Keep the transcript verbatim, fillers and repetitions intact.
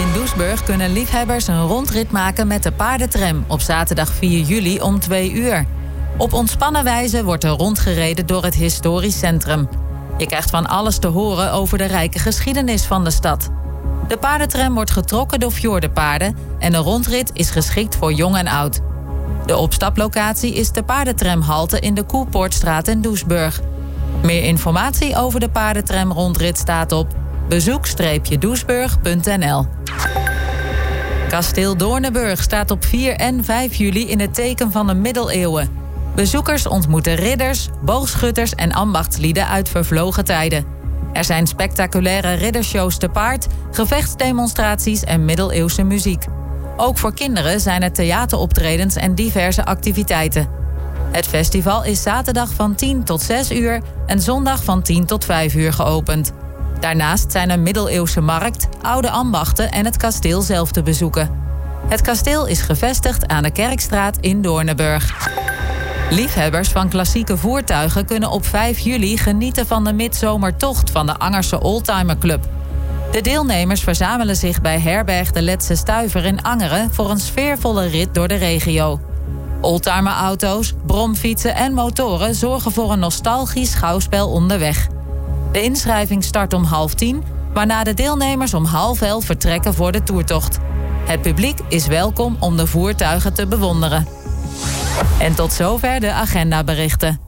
In Doesburg kunnen liefhebbers een rondrit maken met de paardentram op zaterdag vier juli om twee uur. Op ontspannen wijze wordt er rondgereden door het historisch centrum. Je krijgt van alles te horen over de rijke geschiedenis van de stad. De paardentram wordt getrokken door fjordenpaarden en de rondrit is geschikt voor jong en oud. De opstaplocatie is de paardentramhalte in de Koepoortstraat in Doesburg. Meer informatie over de paardentram-rondrit staat op bezoek doesburg punt n l. Kasteel Doornenburg staat op vier en vijf juli in het teken van de middeleeuwen. Bezoekers ontmoeten ridders, boogschutters en ambachtslieden uit vervlogen tijden. Er zijn spectaculaire riddershows te paard, gevechtsdemonstraties en middeleeuwse muziek. Ook voor kinderen zijn er theateroptredens en diverse activiteiten. Het festival is zaterdag van tien tot zes uur en zondag van tien tot vijf uur geopend. Daarnaast zijn er middeleeuwse markt, oude ambachten en het kasteel zelf te bezoeken. Het kasteel is gevestigd aan de Kerkstraat in Doornenburg. Liefhebbers van klassieke voertuigen kunnen op vijf juli genieten van de midzomertocht van de Angerse Oldtimer Club. De deelnemers verzamelen zich bij herberg De Letse Stuiver in Angeren voor een sfeervolle rit door de regio. Oldtimerauto's, bromfietsen en motoren zorgen voor een nostalgisch schouwspel onderweg. De inschrijving start om half tien, waarna de deelnemers om half elf vertrekken voor de toertocht. Het publiek is welkom om de voertuigen te bewonderen. En tot zover de agendaberichten.